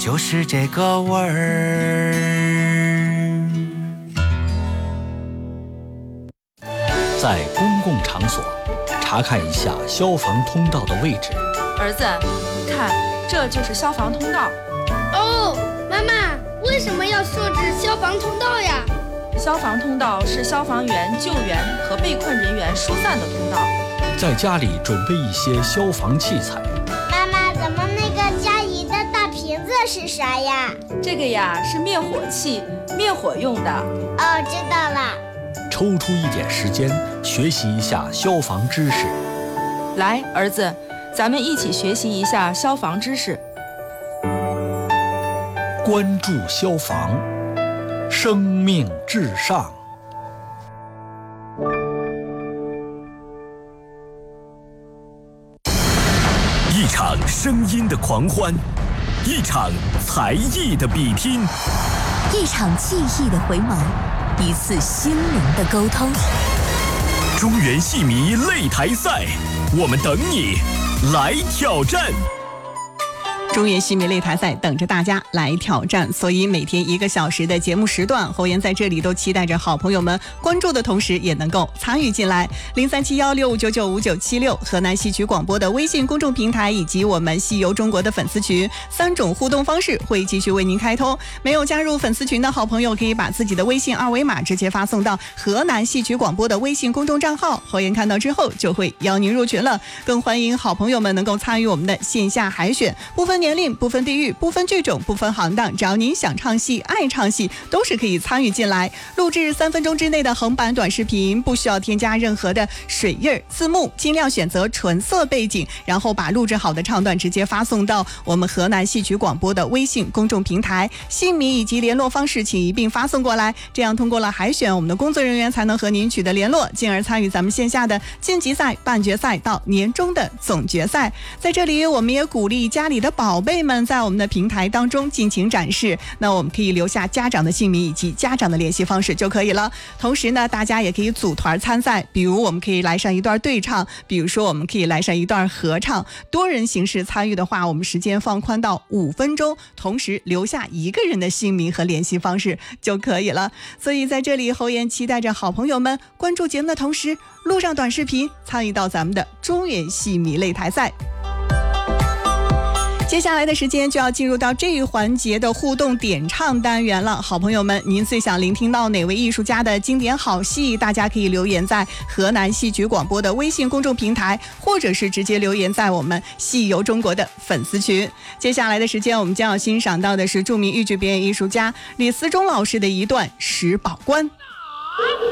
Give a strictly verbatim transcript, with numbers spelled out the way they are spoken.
就是这个味儿。 在公共场所查看一下消防通道的位置。 儿子，你看，这就是消防通道。 哦，妈妈，为什么要设置消防通道呀？ 消防通道是消防员救援和被困人员疏散的通道。 在家里准备一些消防器材。 妈妈，咱们那个家里的大瓶子是啥呀？ 这个呀是灭火器，灭火用的。 哦，知道了。 抽出一点时间学习一下消防知识。 来，儿子，咱们一起学习一下消防知识。 关注消防，生命至上。 一场声音的狂欢，一场才艺的比拼， 一场记忆的回眸，一次心灵的沟通。 中原戏迷擂台赛，我们等你来挑战。 中原戏迷擂台赛等着大家来挑战，所以每天一个小时的节目时段，侯岩在这里都期待着好朋友们关注的同时也能够参与进来。零三七幺六五九九五九七六河南戏曲广播的微信公众平台以及我们戏游中国的粉丝群，三种互动方式会继续为您开通。没有加入粉丝群的好朋友可以把自己的微信二维码直接发送到河南戏曲广播的微信公众账号，侯岩看到之后就会邀您入群了。更欢迎好朋友们能够参与我们的线下海选，不分年龄，不分地域，不分剧种，不分行当，只要您想唱戏爱唱戏都是可以参与进来。录制三分钟之内的横版短视频，不需要添加任何的水印字幕，尽量选择纯色背景，然后把录制好的唱段直接发送到我们河南戏曲广播的微信公众平台，姓名以及联络方式请一并发送过来，这样通过了海选，我们的工作人员才能和您取得联络，进而参与咱们线下的晋级赛、半决赛到年终的总决赛。在这里我们也鼓励家里的宝贝们在我们的平台当中尽情展示，那我们可以留下家长的姓名以及家长的联系方式就可以了。同时呢，大家也可以组团参赛，比如我们可以来上一段对唱，比如说我们可以来上一段合唱。多人形式参与的话，我们时间放宽到五分钟，同时留下一个人的姓名和联系方式就可以了。所以在这里，侯岩期待着好朋友们关注节目的同时，录上短视频，参与到咱们的中原戏迷擂台赛。接下来的时间就要进入到这一环节的互动点唱单元了。好朋友们，您最想聆听到哪位艺术家的经典好戏？大家可以留言在河南戏曲广播的微信公众平台，或者是直接留言在我们戏游中国的粉丝群。接下来的时间，我们将要欣赏到的是著名豫剧表演艺术家李思忠老师的一段《石宝观》。